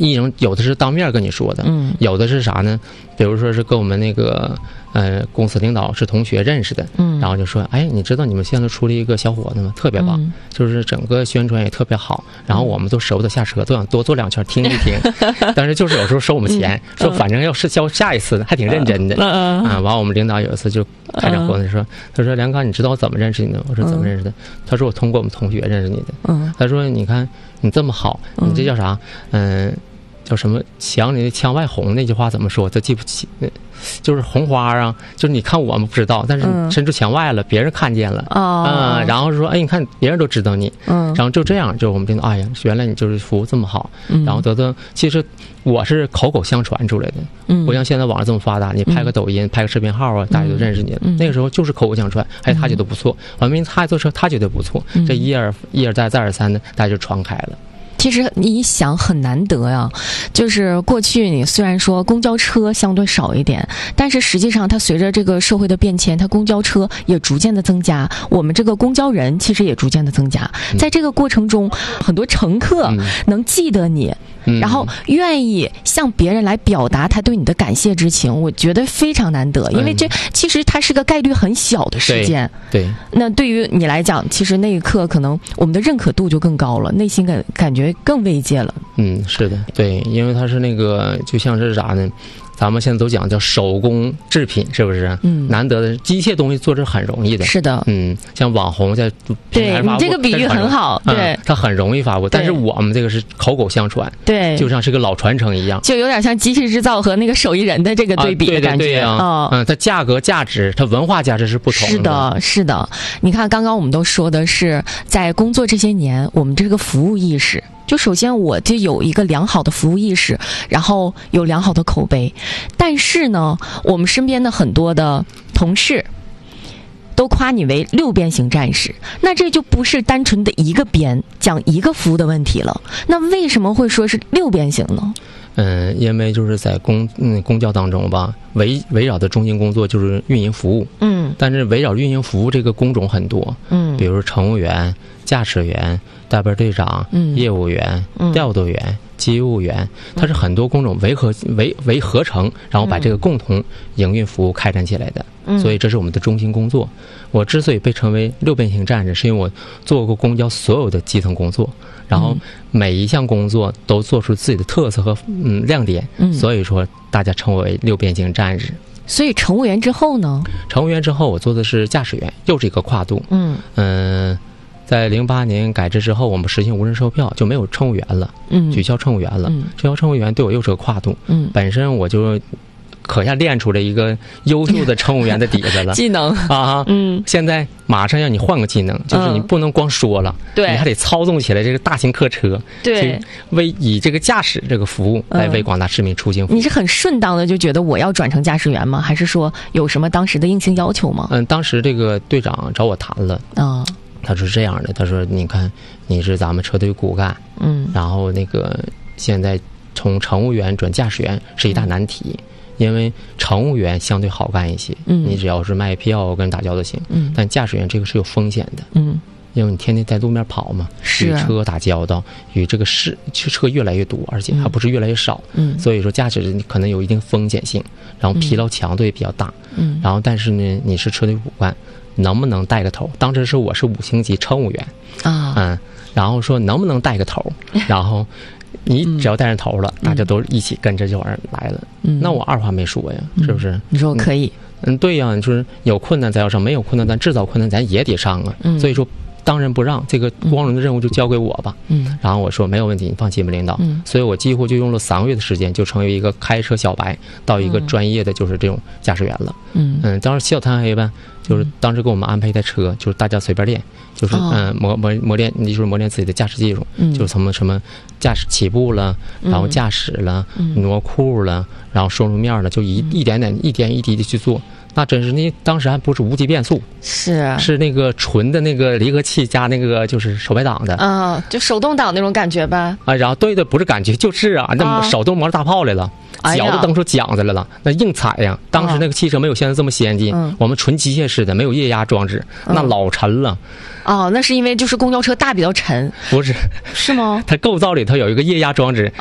一种有的是当面跟你说的，有的是啥呢？比如说是跟我们那个公司领导是同学认识的，然后就说，哎，你知道你们现在出了一个小伙子吗？特别棒，就是整个宣传也特别好，然后我们都舍不得下车，都想多坐2圈听一听，但是就是有时候收我们钱，说反正要是交下一次，还挺认真的完我们领导有一次就开展活动说，他说梁刚，你知道我怎么认识你的？我说怎么认识的？他说我通过我们同学认识你的。他说你看你这么好，你这叫啥？叫什么？墙里的墙外红那句话怎么说？他记不起，就是红花啊，就是你看我们不知道，但是你伸出墙外了，别人看见了然后说，哎，你看别人都知道你，然后就这样，就我们听到，哎呀，原来你就是服务这么好，然后其实我是口口相传出来的，不像现在网上这么发达，你拍个抖音、拍个视频号啊，大家都认识你了。那个时候就是口口相传，哎，他觉得不错，完明他做车，他觉得不错，这一而再再而三的，大家就传开了。 其实你想很难得呀，就是过去你虽然说公交车相对少一点，但是实际上它随着这个社会的变迁，它公交车也逐渐的增加，我们这个公交人其实也逐渐的增加。在这个过程中，很多乘客能记得你，然后愿意向别人来表达他对你的感谢之情，我觉得非常难得，因为这其实它是个概率很小的事件。 对， 那对于你来讲，其实那一刻可能我们的认可度就更高了，内心感觉更慰藉了。 是的，对，因为它是那个就像是啥呢？咱们现在都讲叫手工制品，是不是？难得的机械东西做着很容易的。是的，像网红在平台发布， 对，你这个比喻很好，对， 它很容易发布，但是我们这个是口口相传， 对， 就像是个老传承一样， 就有点像机器制造和那个手艺人的这个对比的感觉它价格价值，它文化价值是不同的。 是的，是的。你看，刚刚我们都说的是在工作这些年，我们这个服务意识。就首先我就有一个良好的服务意识，然后有良好的口碑，但是呢，我们身边的很多的同事都夸你为6边形战士，那这就不是单纯的一个边讲一个服务的问题了，那为什么会说是6边形呢？ 因为就是在公交当中吧，围绕的中心工作就是运营服务，但是围绕运营服务这个工种很多，比如乘务员、驾驶员、带班队长、业务员、调度员、机务员，它是很多工种为合成，然后把这个共同营运服务开展起来的。所以这是我们的中心工作。我之所以被称为6边形战士，是因为我做过公交所有的基层工作，然后每一项工作都做出自己的特色和亮点，所以说大家称我为6边形战士。 所以乘务员之后呢？ 乘务员之后，我做的是驾驶员，又是一个跨度。在08年改制之后，我们实行无人售票，就没有乘务员了，取消乘务员了。取消乘务员对我又是个跨度。本身我就可下练出了一个优秀的乘务员的底子了， 技能啊，现在马上让你换个技能，就是你不能光说了，对，你还得操纵起来这个大型客车， 对， 以这个驾驶这个服务来为广大市民出行服务。 你是很顺当的就觉得我要转成驾驶员吗？还是说有什么当时的硬性要求吗？ 当时这个队长找我谈了他说是这样的，他说你看你是咱们车队骨干，然后那个现在从乘务员转驾驶员是一大难题。因为乘务员相对好干一些，你只要是卖票跟人打交道行，但驾驶员这个是有风险的，因为你天天在路面跑嘛，与车打交道，与这个车越来越多，而且还不是越来越少，所以说驾驶人可能有一定风险性，然后疲劳强度也比较大，然后但是呢，你是车队骨干，能不能带个头？当时我是5星级乘务员然后说能不能带个头，然后你只要带上头了，大家都一起跟着就来了，那我二话没说呀，是不是？ 你说我可以？ 对呀，你说有困难咱要上，没有困难咱制造困难咱也得上啊，所以说当仁不让，这个光荣的任务就交给我吧。然后我说没有问题，你放心吧，领导。所以我几乎就用了3个月的时间，就成为一个开车小白，到一个专业的就是这种驾驶员了。当时起早贪黑呗，就是当时给我们安排一台车，就是大家随便练，就是磨练，就是磨练自己的驾驶技术，就是什么驾驶起步了，然后驾驶了，挪库了，然后双路面了，就一点一滴的去做。那真是当时还不是无级变速，是那个纯的那个离合器加那个就是手排档的就手动挡那种感觉吧。 然后对的，不是感觉就是那手都磨出大泡来了，脚都蹬出浆子来了，那硬踩呀。当时那个汽车没有现在这么先进，我们纯机械式的，没有液压装置，那老沉了。 那是因为就是公交车大比较沉， 不是？ 是吗？ 它构造里头有一个液压装置，